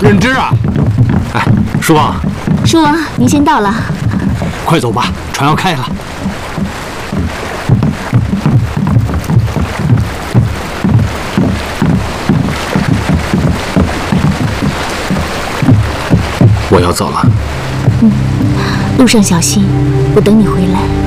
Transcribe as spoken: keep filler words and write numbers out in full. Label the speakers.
Speaker 1: 忍之啊！哎，叔王，
Speaker 2: 叔王，您先到了，
Speaker 1: 快走吧，船要开了。我要走了。
Speaker 2: 嗯，路上小心，我等你回来。